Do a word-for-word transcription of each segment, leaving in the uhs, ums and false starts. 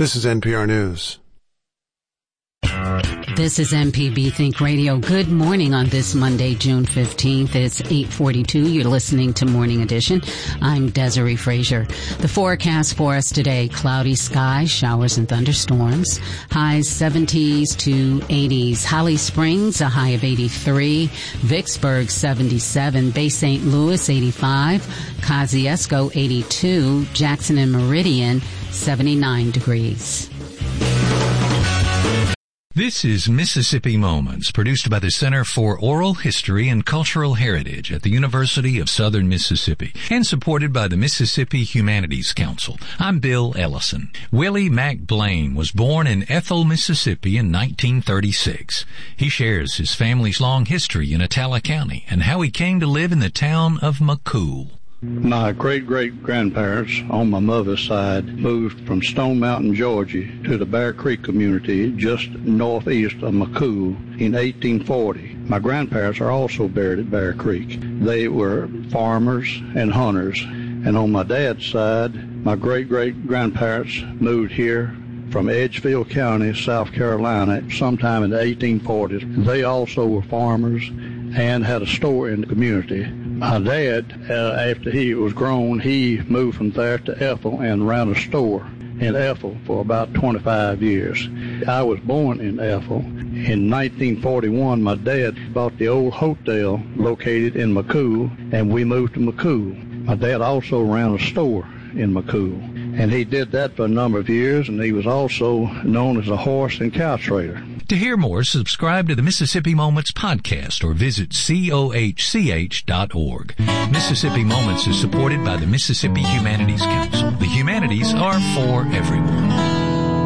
This is N P R News. This is M P B Think Radio. Good morning on this Monday, June fifteenth. It's eight forty-two. You're listening to Morning Edition. I'm Desiree Frazier. The forecast for us today, cloudy skies, showers and thunderstorms. Highs seventies to eighties. Holly Springs, a high of eighty-three. Vicksburg, seventy-seven. Bay Saint Louis, eighty-five. Kosciuszko, eighty-two. Jackson and Meridian, seventy-nine degrees. This is Mississippi Moments, produced by the Center for Oral History and Cultural Heritage at the University of Southern Mississippi and supported by the Mississippi Humanities Council. I'm Bill Ellison. Willie Mack Blaine was born in Ethel, Mississippi in nineteen thirty-six. He shares his family's long history in Attala County and how he came to live in the town of McCool. My great-great-grandparents on my mother's side moved from Stone Mountain, Georgia to the Bear Creek community just northeast of McCool in eighteen forty. My grandparents are also buried at Bear Creek. They were farmers and hunters. And on my dad's side, my great-great-grandparents moved here from Edgefield County, South Carolina, sometime in the eighteen forties. They also were farmers and had a store in the community. My dad, uh, after he was grown, he moved from there to Ethel and ran a store in Ethel for about twenty-five years. I was born in Ethel. In nineteen forty-one, my dad bought the old hotel located in McCool, and we moved to McCool. My dad also ran a store in McCool, and he did that for a number of years, and he was also known as a horse and cow trader. To hear more, subscribe to the Mississippi Moments podcast or visit C O H C H dot org. Mississippi Moments is supported by the Mississippi Humanities Council. The humanities are for everyone.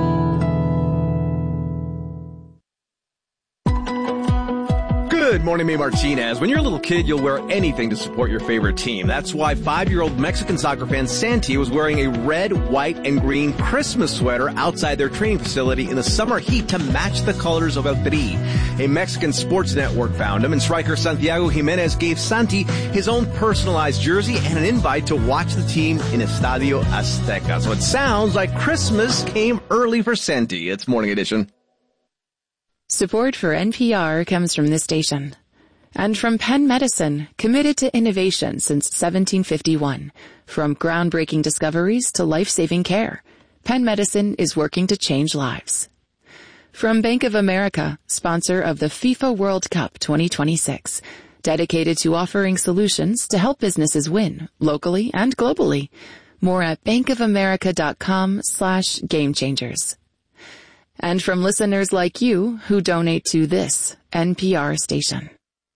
Good morning, May Martinez. When you're a little kid, you'll wear anything to support your favorite team. That's why five-year-old Mexican soccer fan Santi was wearing a red, white, and green Christmas sweater outside their training facility in the summer heat to match the colors of El Tri. A Mexican sports network found him, and striker Santiago Jimenez gave Santi his own personalized jersey and an invite to watch the team in Estadio Azteca. So it sounds like Christmas came early for Santi. It's Morning Edition. Support for N P R comes from this station. And from Penn Medicine, committed to innovation since seventeen fifty-one. From groundbreaking discoveries to life-saving care, Penn Medicine is working to change lives. From Bank of America, sponsor of the FIFA World Cup twenty twenty-six, dedicated to offering solutions to help businesses win, locally and globally. More at bankofamerica.com slash game changers. And from listeners like you who donate to this N P R station.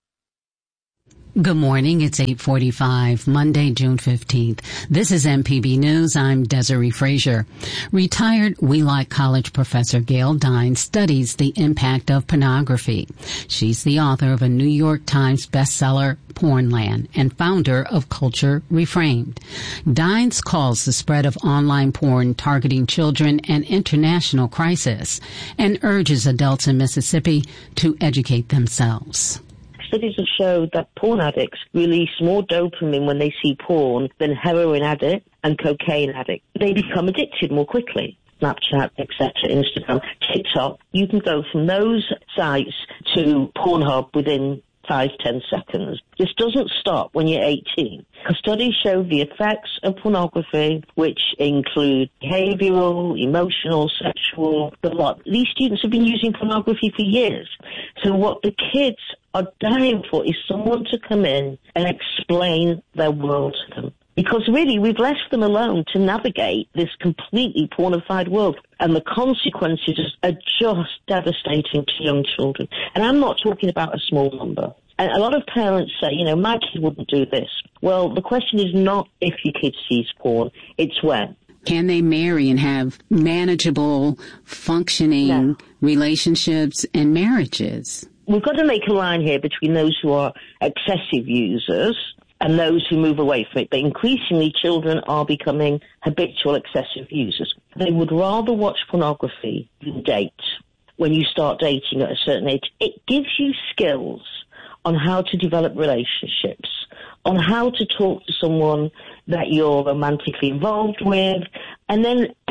Good morning. It's eight forty-five, Monday, June fifteenth. This is M P B News. I'm Desiree Frazier. Retired Wheelock College professor Gail Dines studies the impact of pornography. She's the author of a New York Times bestseller, Pornland, and founder of Culture Reframed. Dines calls the spread of online porn targeting children an international crisis and urges adults in Mississippi to educate themselves. Studies have showed that porn addicts release more dopamine when they see porn than heroin addicts and cocaine addicts. They become addicted more quickly. Snapchat, et cetera, Instagram, TikTok. You can go from those sites to Pornhub within five, ten seconds. This doesn't stop when you're eighteen. Studies show the effects of pornography, which include behavioral, emotional, sexual, the lot. These students have been using pornography for years. So what the kids are dying for is someone to come in and explain their world to them. Because really, we've left them alone to navigate this completely pornified world. And the consequences are just devastating to young children. And I'm not talking about a small number. And a lot of parents say, you know, my kid wouldn't do this. Well, the question is not if your kid sees porn, it's when. Can they marry and have manageable, functioning no. relationships and marriages? We've got to make a line here between those who are excessive users and those who move away from it. But increasingly, children are becoming habitual excessive users. They would rather watch pornography than date. When you start dating at a certain age, it gives you skills on how to develop relationships, on how to talk to someone that you're romantically involved with. And then as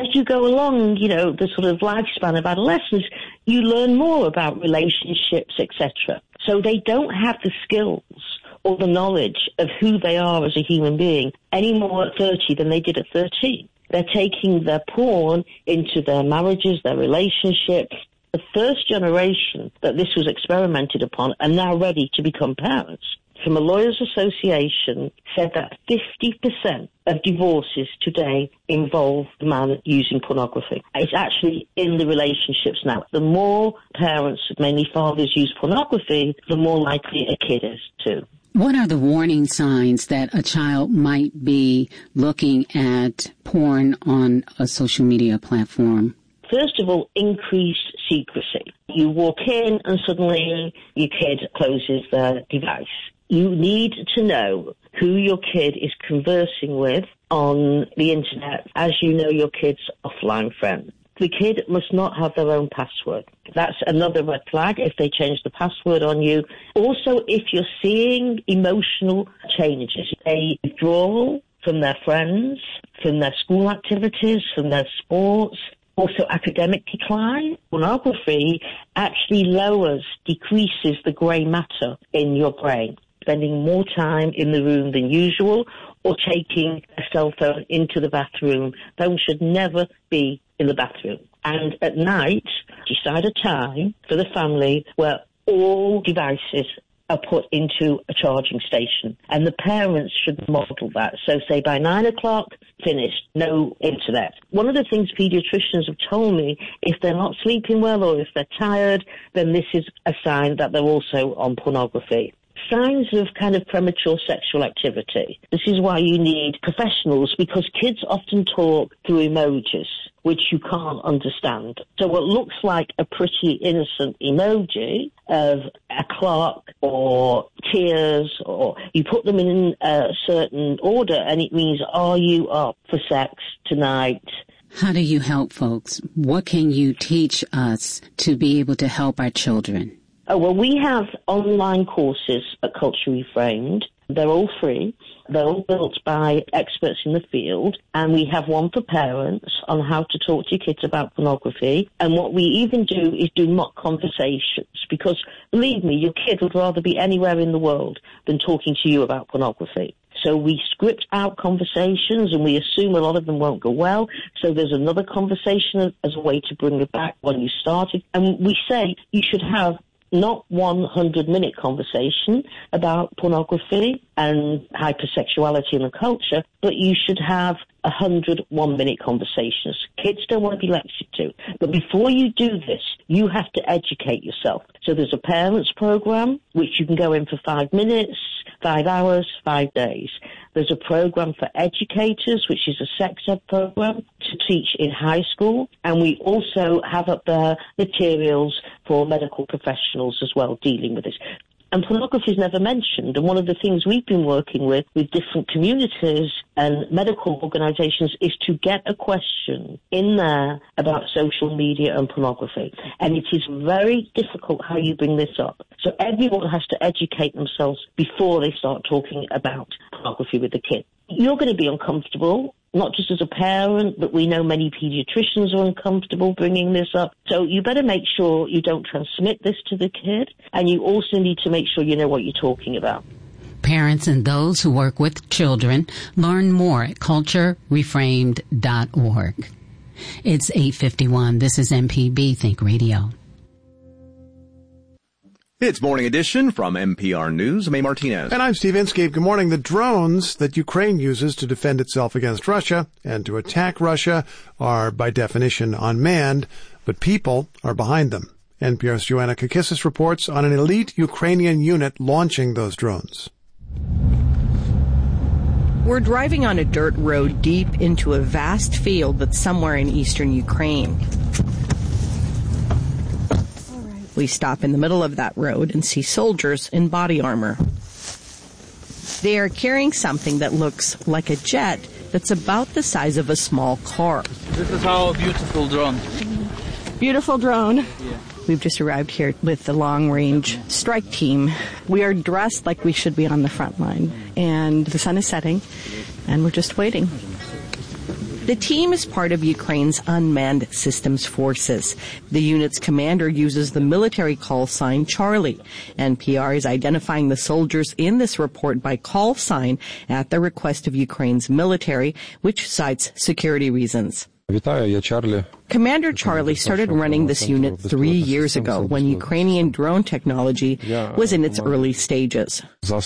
you go along, you know, the sort of lifespan of adolescence, you learn more about relationships, et cetera. So they don't have the skills or the knowledge of who they are as a human being any more at thirty than they did at thirteen. They're taking their porn into their marriages, their relationships. The first generation that this was experimented upon are now ready to become parents. From a lawyers' association said that fifty percent of divorces today involve the man using pornography. It's actually in the relationships now. The more parents, mainly fathers, use pornography, the more likely a kid is to. What are the warning signs that a child might be looking at porn on a social media platform? First of all, increased secrecy. You walk in and suddenly your kid closes their device. You need to know who your kid is conversing with on the internet as you know your kid's offline friend. The kid must not have their own password. That's another red flag if they change the password on you. Also, if you're seeing emotional changes, a withdrawal from their friends, from their school activities, from their sports, also academic decline. Pornography actually lowers, decreases the grey matter in your brain. Spending more time in the room than usual or taking a cell phone into the bathroom. Those should never be in the bathroom. And at night, decide a time for the family where all devices are put into a charging station. And the parents should model that. So say by nine o'clock, finished, no internet. One of the things pediatricians have told me, if they're not sleeping well or if they're tired, then this is a sign that they're also on pornography. Signs of kind of premature sexual activity. This is why you need professionals, because kids often talk through emojis, which you can't understand. So what looks like a pretty innocent emoji of a clock or tears, or you put them in a certain order and it means, are you up for sex tonight? How do you help folks? What can you teach us to be able to help our children? Oh, well, we have online courses at Culture Reframed. They're all free. They're all built by experts in the field. And we have one for parents on how to talk to your kids about pornography. And what we even do is do mock conversations. Because, believe me, your kid would rather be anywhere in the world than talking to you about pornography. So we script out conversations and we assume a lot of them won't go well. So there's another conversation as a way to bring it back when you started. And we say you should have not one hundred minute conversation about pornography and hypersexuality in the culture, but you should have one hundred one minute conversations. Kids don't want to be lectured to. But before you do this, you have to educate yourself. So there's a parents program, which you can go in for five minutes, five hours, five days. There's a program for educators, which is a sex ed program to teach in high school. And we also have up there materials for medical professionals as well dealing with this. And pornography is never mentioned. And one of the things we've been working with, with different communities and medical organizations, is to get a question in there about social media and pornography. And it is very difficult how you bring this up. So everyone has to educate themselves before they start talking about pornography with the kid. You're going to be uncomfortable, not just as a parent, but we know many pediatricians are uncomfortable bringing this up. So you better make sure you don't transmit this to the kid, and you also need to make sure you know what you're talking about. Parents and those who work with children learn more at culture reframed dot org. It's eight fifty-one. This is M P B Think Radio. It's Morning Edition from N P R News. I'm A. Martinez. And I'm Steve Inskeep. Good morning. The drones that Ukraine uses to defend itself against Russia and to attack Russia are, by definition, unmanned, but people are behind them. N P R's Joanna Kakissis reports on an elite Ukrainian unit launching those drones. We're driving on a dirt road deep into a vast field that's somewhere in eastern Ukraine. We stop in the middle of that road and see soldiers in body armor. They are carrying something that looks like a jet that's about the size of a small car. This is our beautiful drone. Beautiful drone. Yeah. We've just arrived here with the long-range strike team. We are dressed like we should be on the front line, and the sun is setting, and we're just waiting. The team is part of Ukraine's Unmanned Systems Forces. The unit's commander uses the military call sign Charlie. N P R is identifying the soldiers in this report by call sign at the request of Ukraine's military, which cites security reasons. Commander Charlie started running this unit three years ago when Ukrainian drone technology was in its early stages.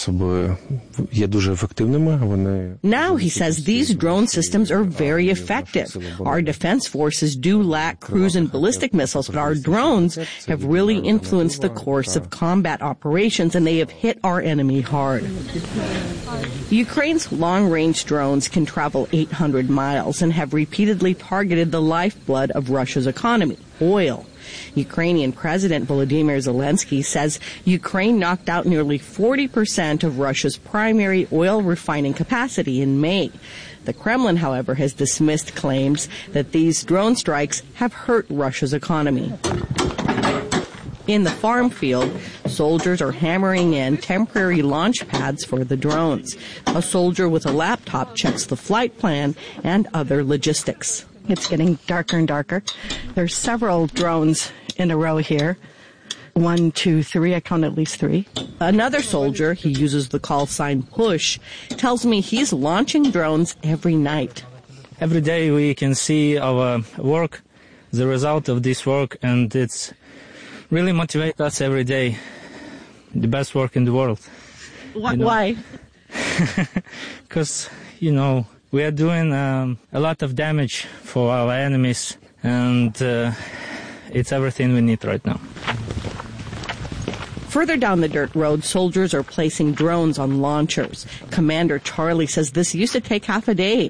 Now, he says, these drone systems are very effective. Our defense forces do lack cruise and ballistic missiles, but our drones have really influenced the course of combat operations, and they have hit our enemy hard. Ukraine's long-range drones can travel eight hundred miles and have repeatedly targeted the lifeblood of Russia's economy, oil. Ukrainian President Volodymyr Zelensky says Ukraine knocked out nearly forty percent of Russia's primary oil refining capacity in May. The Kremlin, however, has dismissed claims that these drone strikes have hurt Russia's economy. In the farm field, soldiers are hammering in temporary launch pads for the drones. A soldier with a laptop checks the flight plan and other logistics. It's getting darker and darker. There's several drones in a row here. One, two, three. I count at least three. Another soldier, he uses the call sign PUSH, tells me he's launching drones every night. Every day we can see our work, the result of this work, and it's really motivate us every day. The best work in the world. Wh- you know? Why? Because, you know, we are doing um, a lot of damage for our enemies, and uh, it's everything we need right now. Further down the dirt road, soldiers are placing drones on launchers. Commander Charlie says this used to take half a day.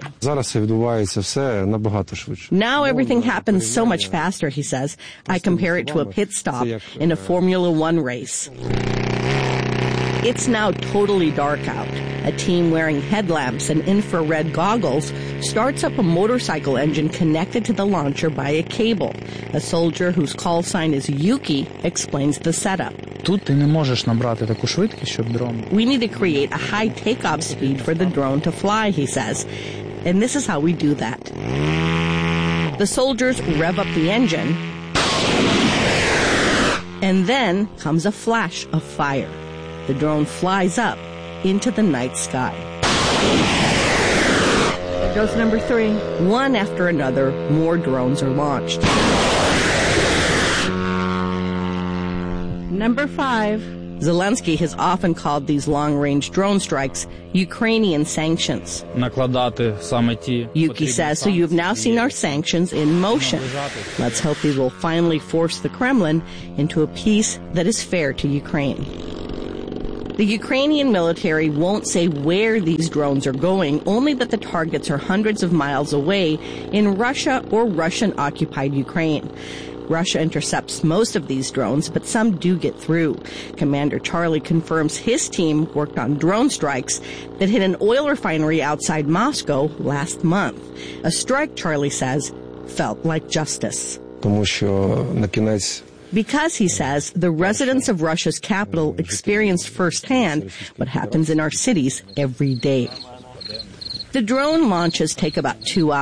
Now everything happens so much faster, he says. I compare it to a pit stop in a Formula One race. It's now totally dark out. A team wearing headlamps and infrared goggles starts up a motorcycle engine connected to the launcher by a cable. A soldier whose call sign is Yuki explains the setup. Тут ти не можеш набрати таку швидкість, щоб дрон. We need to create a high takeoff speed for the drone to fly, he says. And this is how we do that. The soldiers rev up the engine, and then comes a flash of fire. The drone flies up into the night sky. There goes number three. One after another, more drones are launched. Number five. Zelensky has often called these long-range drone strikes Ukrainian sanctions. Yuki says, so you've now seen our sanctions in motion. Let's hope these will finally force the Kremlin into a peace that is fair to Ukraine. The Ukrainian military won't say where these drones are going, only that the targets are hundreds of miles away in Russia or Russian-occupied Ukraine. Russia intercepts most of these drones, but some do get through. Commander Charlie confirms his team worked on drone strikes that hit an oil refinery outside Moscow last month. A strike, Charlie says, felt like justice. Because, he says, the residents of Russia's capital experienced firsthand what happens in our cities every day. The drone launches take about two hours.